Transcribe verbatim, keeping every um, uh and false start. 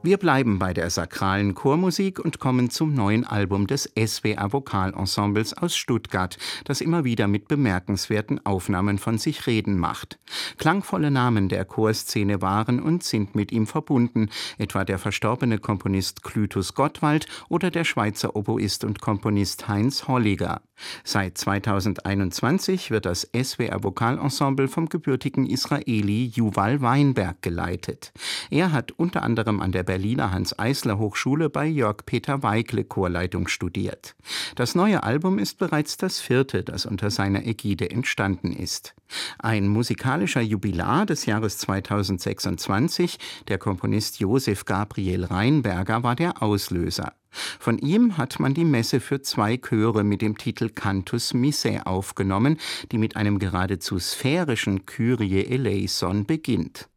Wir bleiben bei der sakralen Chormusik und kommen zum neuen Album des S W R Vokalensembles aus Stuttgart, das immer wieder mit bemerkenswerten Aufnahmen von sich reden macht. Klangvolle Namen der Chorszene waren und sind mit ihm verbunden, etwa der verstorbene Komponist Clytus Gottwald oder der Schweizer Oboist und Komponist Heinz Holliger. Seit zweitausendeinundzwanzig wird das S W R Vokalensemble vom gebürtigen Israeli Yuval Weinberg geleitet. Er hat unter anderem an der Berliner Hanns-Eisler-Hochschule bei Jörg Peter Weigle Chorleitung studiert. Das neue Album ist bereits das vierte, das unter seiner Ägide entstanden ist. Ein musikalischer Jubilar des Jahres zweitausendsechsundzwanzig, der Komponist Josef Gabriel Rheinberger, war der Auslöser. Von ihm hat man die Messe für zwei Chöre mit dem Titel Cantus Missae aufgenommen, die mit einem geradezu sphärischen Kyrie eleison beginnt.